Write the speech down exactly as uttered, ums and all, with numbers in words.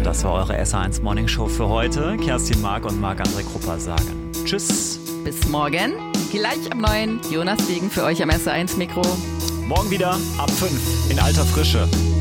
Das war eure S A eins Morning Show für heute. Kerstin Mark und Marc-André Krupper sagen Tschüss. Bis morgen, gleich am neun. Jonas Wegen für euch am S A eins Mikro. Morgen wieder ab fünf in alter Frische.